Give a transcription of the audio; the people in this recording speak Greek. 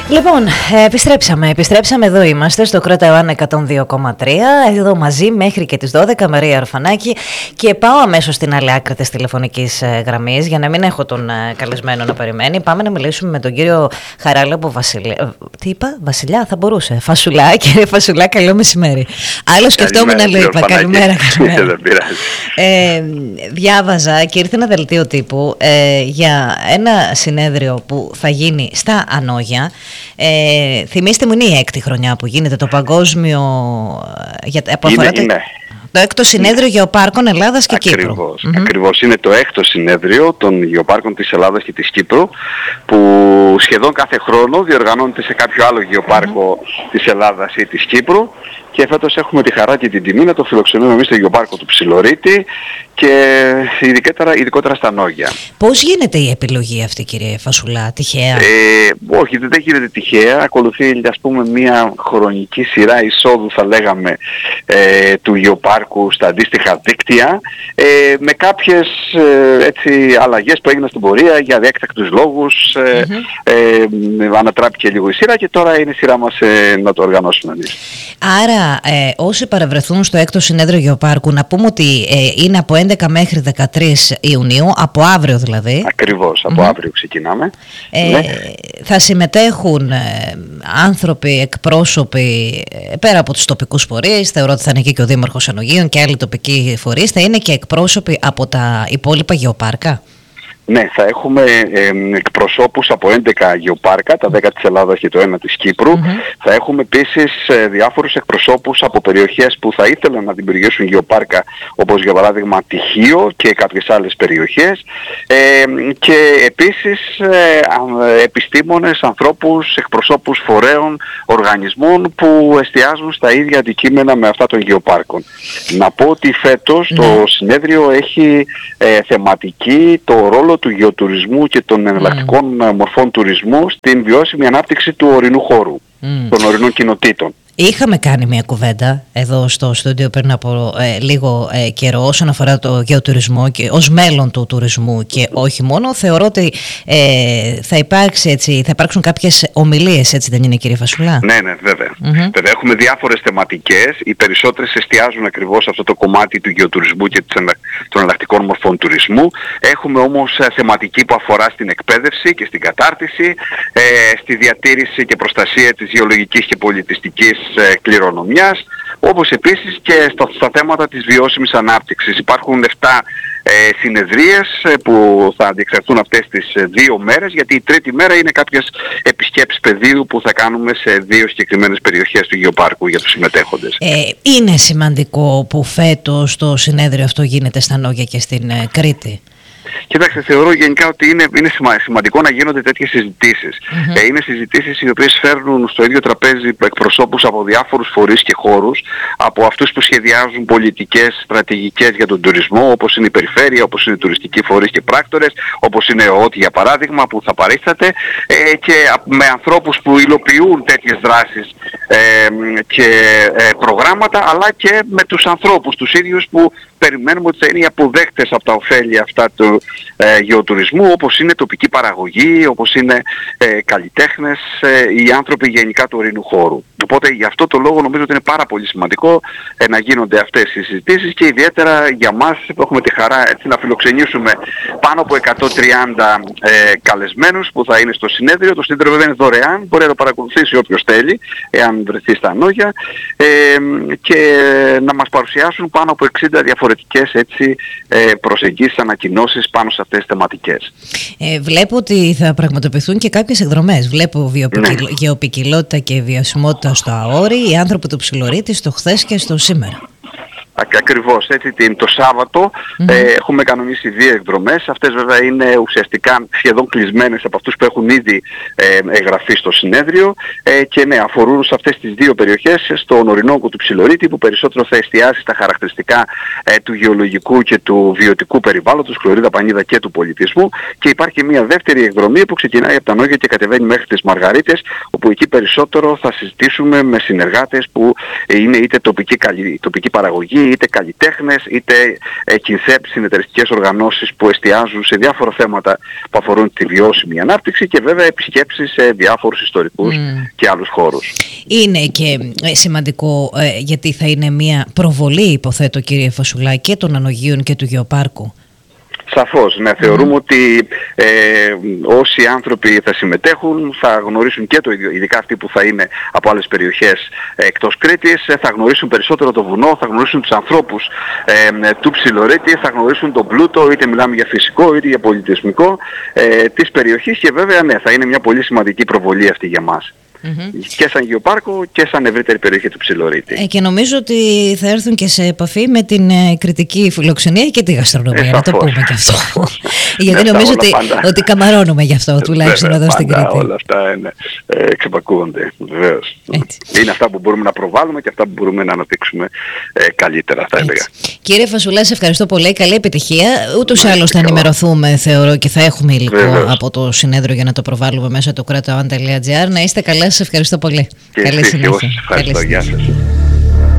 Λοιπόν, επιστρέψαμε, εδώ είμαστε στο Κρόταο 102,3, εδώ μαζί μέχρι και τις 12, Μαρία Αρφανάκη, και πάω αμέσως στην άλλη άκρη της τηλεφωνικής γραμμής για να μην έχω τον καλεσμένο να περιμένει. Πάμε να μιλήσουμε με τον κύριο Χαράλαμπο Βασιλιά, θα μπορούσε. Φασουλά, κύριε Φασουλά, καλό μεσημέρι. Άλλο σκεφτόμουν να λέω, καλημέρα. Διάβαζα και ήρθε ένα δελτίο τύπου για ένα συνέδριο που θα γίνει στα Ανόγια. Θυμήστε μου, είναι η 6η χρονιά που γίνεται το παγκόσμιο το 6ο συνέδριο γεωπάρκων Ελλάδας και Κύπρου. Ακριβώς, είναι το 6ο συνέδριο των γεωπάρκων της Ελλάδας και της Κύπρου, που σχεδόν κάθε χρόνο διοργανώνεται σε κάποιο άλλο γεωπάρκο της Ελλάδας ή της Κύπρου, και φέτος έχουμε τη χαρά και την τιμή να το φιλοξενούμε εμείς στο γεωπάρκο του Ψιλορίτη και ειδικότερα στα Ανόγια. Πώς γίνεται η επιλογή αυτή, κύριε Φασουλά, τυχαία? Όχι, δεν γίνεται τυχαία. Ακολουθεί, ας πούμε, μια χρονική σειρά εισόδου, θα λέγαμε, του γεωπάρκου στα αντίστοιχα δίκτυα, με κάποιες αλλαγές που έγιναν στην πορεία για διέκτακτους λόγους. Ανατράπηκε λίγο η σειρά και τώρα είναι η σειρά μας να το οργανώσουμε εμείς. Άρα, όσοι παρευρεθούν στο 6ο συνέδριο γεωπάρκου, να πούμε ότι είναι από 11 μέχρι 13 Ιουνίου, από αύριο δηλαδή. Ακριβώς, από αύριο ξεκινάμε. Ναι. Θα συμμετέχουν άνθρωποι, εκπρόσωποι, πέρα από τους τοπικούς φορείς, θεωρώ ότι θα είναι εκεί και ο Δήμαρχος Ανογίων και άλλοι τοπικοί φορείς, θα είναι και εκπρόσωποι από τα υπόλοιπα γεωπάρκα. Ναι, θα έχουμε εκπροσώπους από 11 γεωπάρκα, τα 10 της Ελλάδας και το 1 της Κύπρου. Θα έχουμε επίσης διάφορους εκπροσώπους από περιοχές που θα ήθελαν να δημιουργήσουν γεωπάρκα, όπως για παράδειγμα Τυχείο και κάποιες άλλες περιοχές. Και επίσης επιστήμονες, ανθρώπους, εκπροσώπους φορέων, οργανισμών που εστιάζουν στα ίδια αντικείμενα με αυτά των γεωπάρκων. Να πω ότι φέτος το συνέδριο έχει θεματική το ρόλο του γεωτουρισμού και των εναλλακτικών μορφών τουρισμού στην βιώσιμη ανάπτυξη του ορεινού χώρου, των ορεινών κοινοτήτων. Είχαμε κάνει μια κουβέντα εδώ στο στούντιο πριν από λίγο καιρό όσον αφορά το γεωτουρισμό και ως μέλλον του τουρισμού, και όχι μόνο. Θεωρώ ότι θα υπάρξουν κάποιες ομιλίες, έτσι δεν είναι, κύριε Φασουλά? Ναι, βέβαια. Βέβαια, έχουμε διάφορες θεματικές. Οι περισσότερες εστιάζουν ακριβώς σε αυτό το κομμάτι του γεωτουρισμού και των εναλλακτικών μορφών τουρισμού. Έχουμε όμως θεματική που αφορά στην εκπαίδευση και στην κατάρτιση, στη διατήρηση και προστασία της γεωλογικής και πολιτιστικής κληρονομιάς, όπως επίσης και στα θέματα της βιώσιμης ανάπτυξης. Υπάρχουν 7 συνεδρίες που θα διεξαχθούν αυτές τις 2 μέρες, γιατί η τρίτη μέρα είναι κάποιες επισκέψεις πεδίου που θα κάνουμε σε 2 συγκεκριμένες περιοχές του γεωπάρκου για τους συμμετέχοντες. Είναι σημαντικό που φέτος το συνέδριο αυτό γίνεται στα Ανόγια και στην Κρήτη? Κοιτάξτε, θεωρώ γενικά ότι είναι σημαντικό να γίνονται τέτοιες συζητήσεις. Είναι συζητήσεις οι οποίες φέρνουν στο ίδιο τραπέζι εκπροσώπους από διάφορους φορείς και χώρους, από αυτούς που σχεδιάζουν πολιτικές, στρατηγικές για τον τουρισμό, όπως είναι η περιφέρεια, όπως είναι οι τουριστικοί φορείς και πράκτορες, όπως είναι ο ΟΤ για παράδειγμα που θα παρίσταται, και με ανθρώπους που υλοποιούν τέτοιες δράσεις και προγράμματα, αλλά και με τους ανθρώπους τους ίδιους που περιμένουμε ότι θα είναι οι αποδέκτες από τα ωφέλη αυτά του γεωτουρισμού, όπως είναι τοπική παραγωγή, όπως είναι καλλιτέχνες, οι άνθρωποι γενικά του ορεινού χώρου. Οπότε γι' αυτό το λόγο νομίζω ότι είναι πάρα πολύ σημαντικό να γίνονται αυτές οι συζητήσεις, και ιδιαίτερα για μας που έχουμε τη χαρά να φιλοξενήσουμε πάνω από 130 καλεσμένους που θα είναι στο συνέδριο. Το συνέδριο βέβαια είναι δωρεάν, μπορεί να το παρακολουθήσει όποιος θέλει, εάν βρεθεί στα Ανόγια, και να μας παρουσιάσουν πάνω από 60 διαφορετικές προσεγγίσεις, ανακοινώσεις πάνω σε αυτές τις θεματικές. Βλέπω ότι θα πραγματοποιηθούν και κάποιες εκδρομές. Βλέπω γεωπικιλότητα και βιωσιμότητα στο Αόρι, οι άνθρωποι του Ψιλορίτη στο χθες και στο σήμερα. Ακριβώς, έτσι το Σάββατο έχουμε κανονίσει 2 εκδρομές. Αυτές βέβαια είναι ουσιαστικά σχεδόν κλεισμένες από αυτούς που έχουν ήδη εγγραφεί στο συνέδριο, και ναι, αφορούν σε αυτές τις 2 περιοχές, στον ορεινόγκο του Ψιλορίτη, που περισσότερο θα εστιάσει στα χαρακτηριστικά του γεωλογικού και του βιωτικού περιβάλλοντος, χλωρίδα, πανίδα και του πολιτισμού, και υπάρχει μια δεύτερη εκδρομή που ξεκινάει από τα Ανόγια και κατεβαίνει μέχρι τις Μαργαρίτες, όπου εκεί περισσότερο θα συζητήσουμε με συνεργάτες που είναι είτε τοπική παραγωγή, είτε καλλιτέχνες, είτε ΚΙΝΣΕΠ, συνεταιριστικές οργανώσεις που εστιάζουν σε διάφορα θέματα που αφορούν τη βιώσιμη ανάπτυξη και βέβαια επισκέψεις σε διάφορους ιστορικούς και άλλους χώρους. Είναι και σημαντικό γιατί θα είναι μια προβολή, υποθέτω κύριε Φασουλάκη, των ανογείων και του γεωπάρκου. Σαφώς, ναι. Θεωρούμε ότι όσοι άνθρωποι θα συμμετέχουν θα γνωρίσουν και το ίδιο, ειδικά αυτοί που θα είναι από άλλες περιοχές εκτός Κρήτης, θα γνωρίσουν περισσότερο το βουνό, θα γνωρίσουν τους ανθρώπους του Ψιλορίτη, θα γνωρίσουν τον πλούτο, είτε μιλάμε για φυσικό είτε για πολιτισμικό της περιοχής και βέβαια ναι, θα είναι μια πολύ σημαντική προβολή αυτή για μας. Και σαν γεωπάρκο και σαν ευρύτερη περιοχή του Ψιλορίτη. Και νομίζω ότι θα έρθουν και σε επαφή με την κρητική φιλοξενία και τη γαστρονομία, να το πούμε και αυτό. Γιατί νομίζω ότι καμαρώνουμε γι' αυτό, τουλάχιστον εδώ στην Κρήτη. Όλα αυτά εξυπακούονται, βεβαίως. Είναι αυτά που μπορούμε να προβάλλουμε και αυτά που μπορούμε να αναπτύξουμε καλύτερα, θα έλεγα. Κύριε Φασουλά, σε ευχαριστώ πολύ. Καλή επιτυχία. Ούτως ή άλλως θα ενημερωθούμε, θεωρώ, και θα έχουμε υλικό από το συνέδριο για να το προβάλλουμε μέσα του kratoan.gr. Να είστε καλά, σας ευχαριστώ πολύ. Καλή συνέχεια. Ευχαριστώ. Γεια σας.